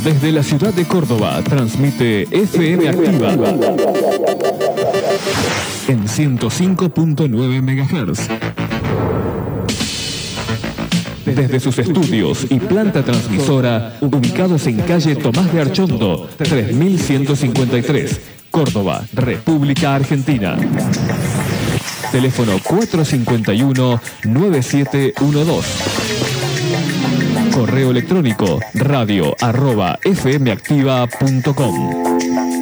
Desde la ciudad de Córdoba transmite FM Activa en 105.9 MHz. Desde sus estudios y planta transmisora, ubicados en calle Tomás de Archondo, 3153, Córdoba, República Argentina. Teléfono 451-9712. Correo electrónico radio@fmactiva.com.